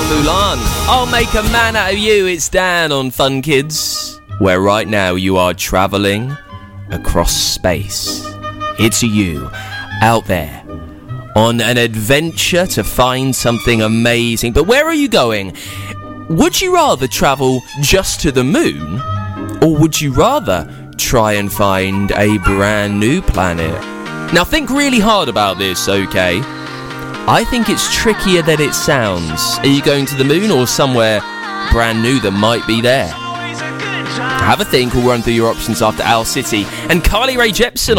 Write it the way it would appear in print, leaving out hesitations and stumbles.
Mulan. I'll make a man out of you. It's Dan on Fun Kids, where right now you are travelling across space. It's you out there on an adventure to find something amazing. But where are you going? Would you rather travel just to the moon, or would you rather try and find a brand new planet? Now think really hard about this, okay? I think it's trickier than it sounds. Are you going to the moon or somewhere brand new that might be there? Have a think. We'll run through your options after Owl City and Carly Rae Jepsen